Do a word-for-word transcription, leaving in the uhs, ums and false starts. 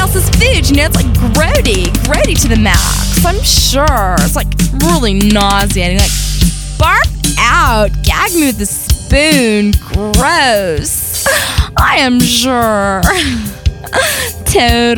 else's food. You know, it's like grody, grody to the max. I'm sure. It's like really nauseating. Like, barf out. Gag me with a spoon. Gross. I am sure. Totally.